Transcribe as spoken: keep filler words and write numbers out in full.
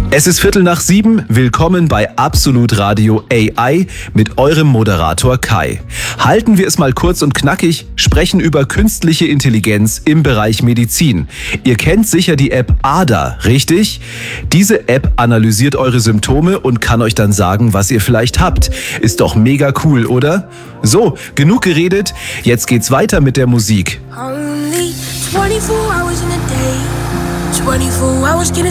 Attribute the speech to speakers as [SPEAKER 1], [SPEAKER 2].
[SPEAKER 1] Es ist Viertel nach sieben. Willkommen bei Absolut Radio A I mit eurem Moderator Kai. Halten wir es mal kurz und knackig, sprechen über künstliche Intelligenz im Bereich Medizin. Ihr kennt sicher die App A D A, richtig? Diese App analysiert eure Symptome und kann euch dann sagen, was ihr vielleicht habt. Ist doch mega cool, oder? So, genug geredet. Jetzt geht's weiter mit der Musik.
[SPEAKER 2] Only twenty-four hours in a day, twenty-four hours can